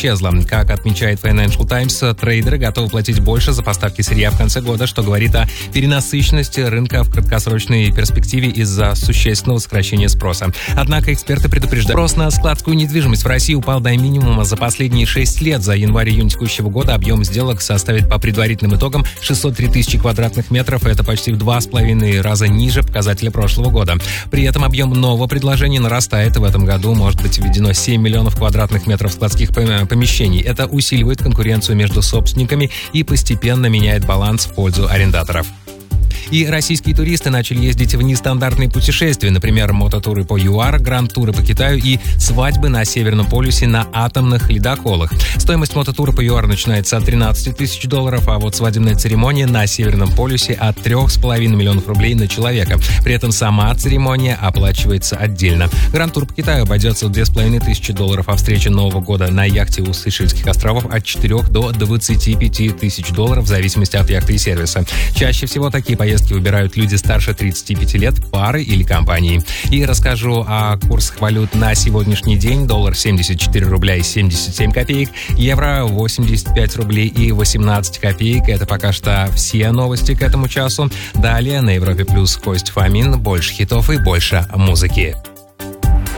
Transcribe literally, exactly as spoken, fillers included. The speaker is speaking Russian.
исчезла. Как отмечает Financial Times, трейдеры готовы платить больше за поставки сырья в конце года, что говорит о перенасыщенности рынка в краткосрочной перспективе из-за существенного сокращения спроса. Однако эксперты предупреждают, спрос на складскую недвижимость в России упал до минимума за последние шесть лет. За январь-июнь текущего года объем сделок составит по предварительным итогам шестьсот три тысячи квадратных метров. Это почти в два с половиной раза ниже показателя прошлого года. При этом объем нового предложения нарастает. В этом году может быть введено семь миллионов квадратных метров складских помещений. Это усиливает конкуренцию между собственниками и постепенно меняет баланс в пользу арендаторов. И российские туристы начали ездить в нестандартные путешествия, например, мототуры по ЮАР, гранд-туры по Китаю и свадьбы на Северном полюсе на атомных ледоколах. Стоимость мототура по ЮАР начинается от тринадцати тысяч долларов, а вот свадебная церемония на Северном полюсе от трёх с половиной миллионов рублей на человека. При этом сама церемония оплачивается отдельно. Гранд-тур по Китаю обойдется в две с половиной тысячи долларов, а встреча Нового года на яхте у Сейшельских островов от четырёх до двадцати пяти тысяч долларов в зависимости от яхты и сервиса. Чаще всего такие поездки выбирают люди старше тридцати пяти лет, пары или компании. И расскажу о курсах валют на сегодняшний день. Доллар семьдесят четыре рубля и семьдесят семь копеек, евро восемьдесят пять рублей и восемнадцать копеек. Это пока что все новости к этому часу. Далее на Европе Плюс Кость Фомин. Больше хитов и больше музыки.